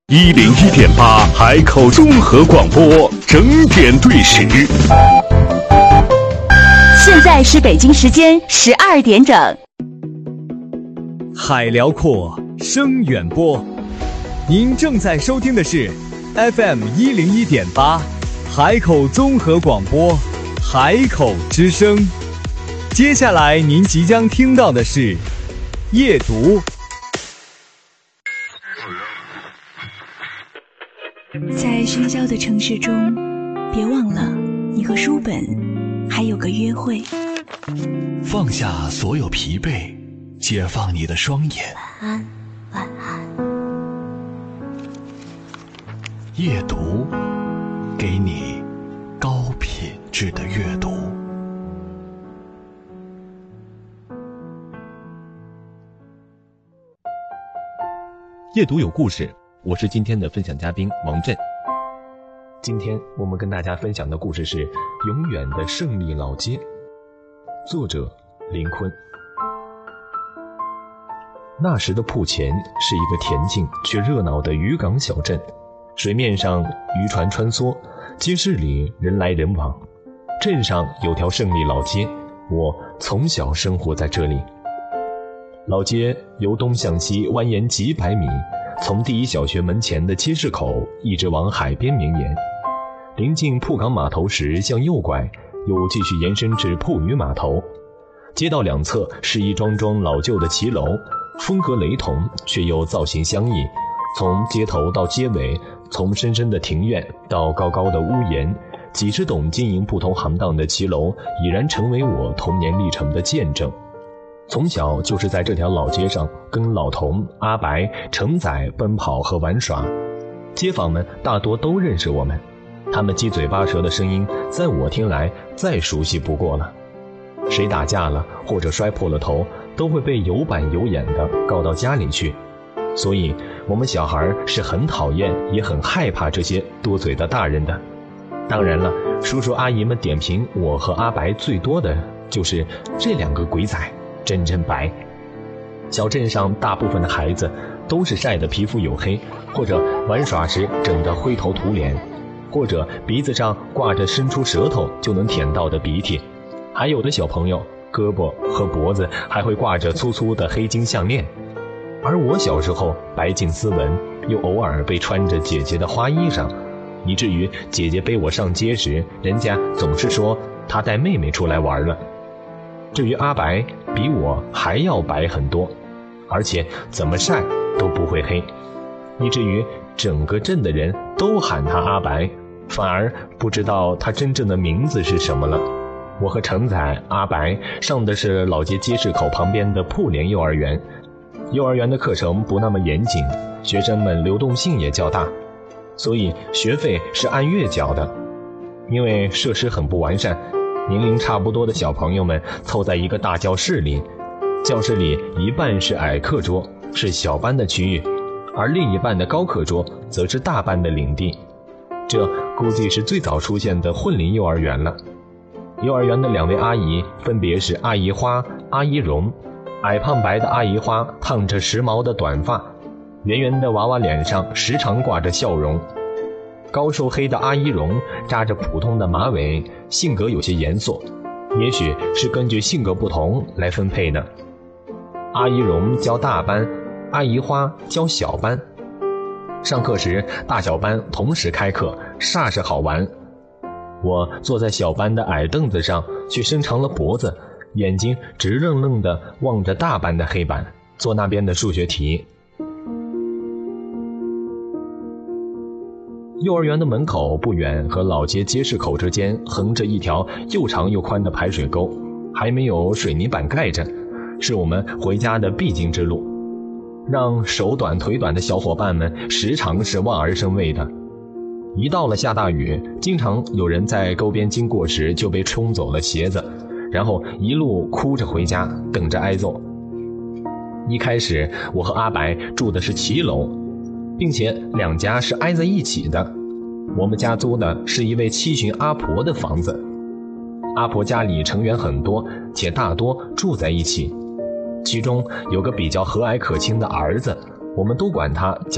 101.8海口综合广播，整点对时。 现在是北京时间12点整。 海辽阔，声远播。您正在收听的是 FM 101.8海口综合广播，海口之声。接下来您即将听到的是夜读。 在喧嚣的城市中，别忘了你和书本还有个约会。 放下所有疲惫，解放你的双眼。 晚安，晚安。 夜读，给你高品质的阅读。 夜读有故事，我是今天的分享嘉宾王震。 今天我们跟大家分享的故事是《永远的胜利老街》，作者林坤。那时的铺前是一个恬静却热闹的渔港小镇，水面上渔船穿梭，街市里人来人往。镇上有条胜利老街，我从小生活在这里。老街由东向西蜿蜒几百米，从第一小学门前的街市口一直往海边绵延，临近铺港码头时向右拐，又继续延伸至铺渔码头。街道两侧是一幢幢老旧的骑楼，风格雷同，却又造型相异。从街头到街尾，从深深的庭院到高高的屋檐，几十栋经营不同行当的骑楼已然成为我童年历程的见证。从小就是在这条老街上跟老童、阿白、程仔奔跑和玩耍，街坊们大多都认识我们，他们七嘴八舌的声音在我听来再熟悉不过了。谁打架了或者摔破了头，都会被有板有眼的告到家里去，所以我们小孩是很讨厌也很害怕这些多嘴的大人的。当然了，叔叔阿姨们点评我和阿白最多的就是这两个鬼仔真白。小镇上大部分的孩子都是晒得皮肤黝黑，或者玩耍时整得灰头土脸，或者鼻子上挂着伸出舌头就能舔到的鼻涕，还有的小朋友胳膊和脖子还会挂着粗粗的黑金项链。而我小时候白净斯文，又偶尔被穿着姐姐的花衣裳，以至于姐姐背我上街时，人家总是说她带妹妹出来玩了。至于阿白，比我还要白很多，而且怎么晒都不会黑，以至于整个镇的人都喊他阿白，反而不知道他真正的名字是什么了。我和程仔、阿白上的是老街街市口旁边的铺联幼儿园，幼儿园的课程不那么严谨，学生们流动性也较大，所以学费是按月缴的。因为设施很不完善，年龄差不多的小朋友们凑在一个大教室里，教室里一半是矮课桌，是小班的区域，而另一半的高课桌则是大班的领地。这估计是最早出现的混龄幼儿园了。幼儿园的两位阿姨分别是阿姨花、阿姨荣。矮胖白的阿姨花烫着时髦的短发，圆圆的娃娃脸上时常挂着笑容。高瘦黑的阿姨荣扎着普通的马尾，性格有些严肃，也许是根据性格不同来分配的。阿姨荣教大班，阿姨花教小班。上课时大小班同时开课，煞是好玩。我坐在小班的矮凳子上，却伸长了脖子，眼睛直愣愣地望着大班的黑板，做那边的数学题。幼儿园的门口不远，和老街街市口之间横着一条又长又宽的排水沟，还没有水泥板盖着，是我们回家的必经之路，让手短腿短的小伙伴们时常是望而生畏的。一到了下大雨，经常有人在沟边经过时就被冲走了鞋子，然后一路哭着回家，等着挨揍。一开始我和阿白住的是骑楼，并且两家是挨在一起的。我们家租的是一位七旬阿婆的房子，阿婆家里成员很多，且大多住在一起，其中有个比较和蔼可亲的儿子，我们都管他叫